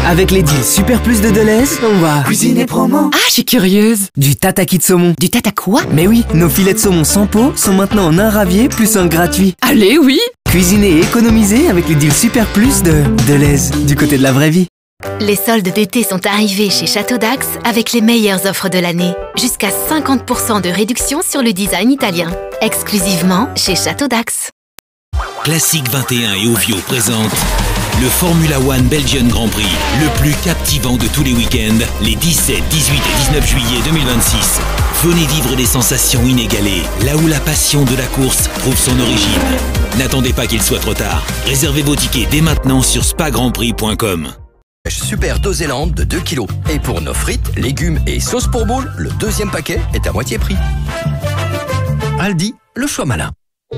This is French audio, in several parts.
Avec les deals Super Plus de Deleuze, on va cuisiner promo. Ah, je suis curieuse. Du tataki de saumon. Du tata quoi? Mais oui, nos filets de saumon sans peau sont maintenant en un ravier plus un gratuit. Allez, oui. Cuisiner et économiser avec les deals Super Plus de Deleuze, du côté de la vraie vie. Les soldes d'été sont arrivés chez Château d'Ax avec les meilleures offres de l'année. Jusqu'à 50% de réduction sur le design italien. Exclusivement chez Château d'Ax. Classique 21 et Ovio présentent le Formula One Belgian Grand Prix, le plus captivant de tous les week-ends, les 17, 18 et 19 juillet 2026. Venez vivre des sensations inégalées, là où la passion de la course trouve son origine. N'attendez pas qu'il soit trop tard. Réservez vos tickets dès maintenant sur spagrandprix.com. Super Doséland de 2 kg. Et pour nos frites, légumes et sauces pour boules, le deuxième paquet est à moitié prix. Aldi, le choix malin.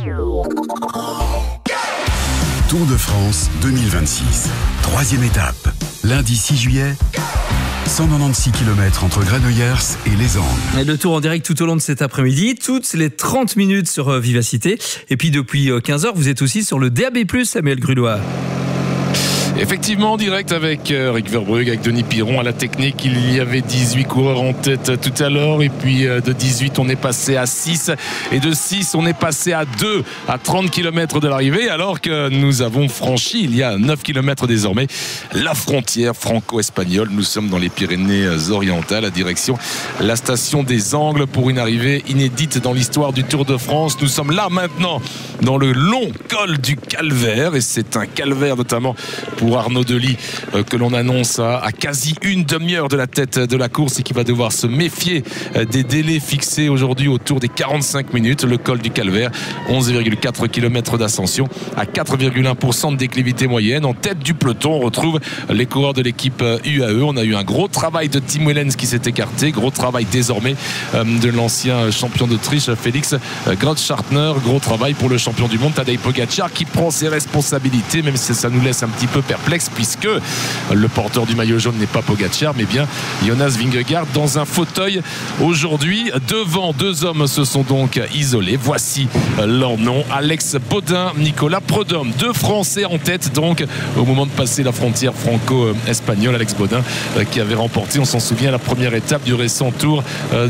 Tour de France 2026. 3e étape. Lundi 6 juillet. 196 km entre Granollers et Les Angles. Et le tour en direct tout au long de cet après-midi, toutes les 30 minutes sur Vivacité. Et puis depuis 15h, vous êtes aussi sur le DAB+, Samuel Grulois. Effectivement, en direct avec Rick Verbrugge, avec Denis Piron à la technique. Il y avait 18 coureurs en tête tout à l'heure. Et puis de 18, on est passé à 6. Et de 6, on est passé à 2 à 30 km de l'arrivée. Alors que nous avons franchi, il y a 9 km désormais, la frontière franco-espagnole. Nous sommes dans les Pyrénées-Orientales, à direction la station des Angles pour une arrivée inédite dans l'histoire du Tour de France. Nous sommes là maintenant dans le long col du Calvaire. Et c'est un calvaire notamment pour Arnaud Delis que l'on annonce à quasi une demi-heure de la tête de la course et qui va devoir se méfier des délais fixés aujourd'hui autour des 45 minutes. Le col du Calvaire, 11,4 km d'ascension à 4,1% de déclivité moyenne. En tête du peloton, on retrouve les coureurs de l'équipe UAE. On a eu un gros travail de Tim Wellens qui s'est écarté, gros travail désormais de l'ancien champion d'Autriche Félix Groth-Schartner, gros travail pour le champion du monde Tadej Pogačar qui prend ses responsabilités, même si ça nous laisse un petit peu perplexe puisque le porteur du maillot jaune n'est pas Pogačar mais bien Jonas Vingegaard dans un fauteuil aujourd'hui. Devant, deux hommes se sont donc isolés. Voici leur nom: Alex Baudin, Nicolas Prudhomme. Deux Français en tête donc au moment de passer la frontière franco-espagnole. Alex Baudin qui avait remporté, on s'en souvient, la première étape du récent tour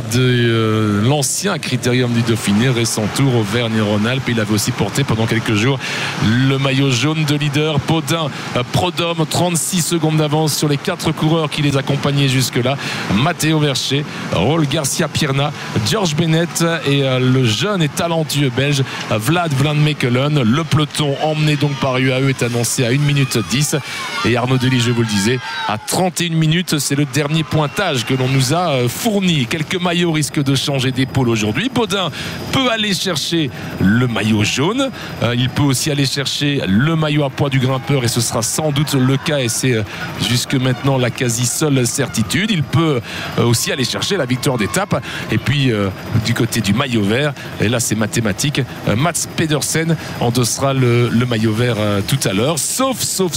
de l'ancien Critérium du Dauphiné, récent tour Auvergne-Rhône-Alpes. Il avait aussi porté pendant quelques jours le maillot jaune de leader. Baudin, Prudhomme, 36 secondes d'avance sur les 4 coureurs qui les accompagnaient jusque-là: Matteo Verché, Raul Garcia Pierna, George Bennett et le jeune et talentueux belge Vlad Van Mechelen. Le peloton emmené donc par UAE est annoncé à 1 minute 10 et Arnaud Delis, je vous le disais, à 31 minutes. C'est le dernier pointage que l'on nous a fourni. Quelques maillots risquent de changer d'épaule aujourd'hui. Baudin peut aller chercher le maillot jaune, il peut aussi aller chercher le maillot à poids du grimpeur et ce sera sans doute le cas et c'est jusque maintenant la quasi seule certitude. Il peut aussi aller chercher la victoire d'étape. Et puis du côté du maillot vert, et là c'est mathématique, Mats Pedersen endossera le maillot vert tout à l'heure, sauf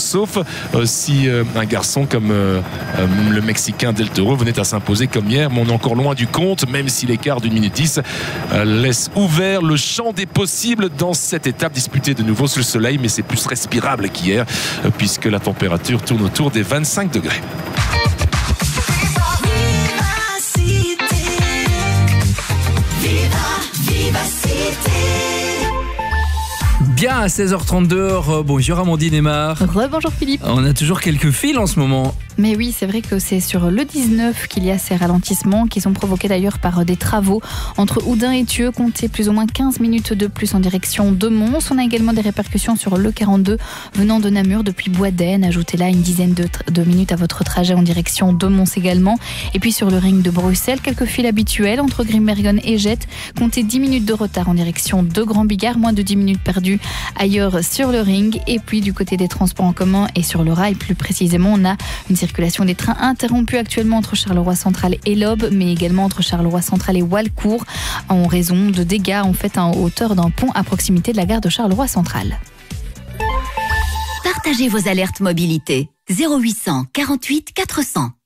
si un garçon comme le Mexicain Del Toro venait à s'imposer comme hier. Mais on est encore loin du compte, même si l'écart d'1 minute 10 laisse ouvert le champ des possibles dans cette étape disputée de nouveau sous le soleil, mais c'est plus respirable qu'hier puisque la température tourne autour des 25 degrés. Bien à 16h32, bonjour Amandine et Mar. Rebonjour Philippe. On a toujours quelques fils en ce moment. Mais oui, c'est vrai que c'est sur le 19 qu'il y a ces ralentissements qui sont provoqués d'ailleurs par des travaux entre Oudin et Thieux. Comptez plus ou moins 15 minutes de plus en direction de Mons. On a également des répercussions sur le 42 venant de Namur depuis Boisdaine. Ajoutez là une dizaine de minutes à votre trajet en direction de Mons également. Et puis sur le ring de Bruxelles, quelques files habituelles entre Grimbergen et Jette. Comptez 10 minutes de retard en direction de Grand Bigard, moins de 10 minutes perdues ailleurs sur le ring. Et puis du côté des transports en commun et sur le rail plus précisément, on a une circulation des trains interrompue actuellement entre Charleroi Central et l'Aube, mais également entre Charleroi Central et Walcourt en raison de dégâts en fait en hauteur d'un pont à proximité de la gare de Charleroi Central. Partagez vos alertes mobilité 0800 48 400.